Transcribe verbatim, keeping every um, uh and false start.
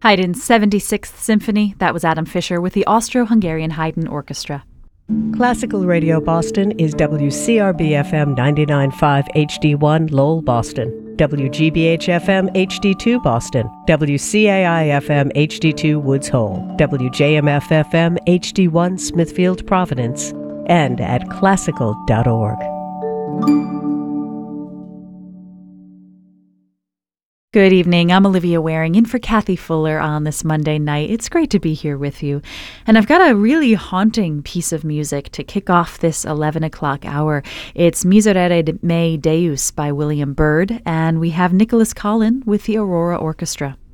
Haydn's seventy-sixth Symphony, that was Adam Fischer with the Austro-Hungarian Haydn Orchestra. Classical Radio Boston is W C R B F M ninety-nine point five H D one Lowell, Boston, W G B H F M H D two Boston, W C A I F M H D two Woods Hole, W J M F F M H D one Smithfield, Providence, and at classical dot org. Good evening. I'm Olivia Waring in for Kathy Fuller on this Monday night. It's great to be here with you. And I've got a really haunting piece of music to kick off this eleven o'clock hour. It's Miserere Mei Deus by William Byrd, and we have Nicholas Collin with the Aurora Orchestra.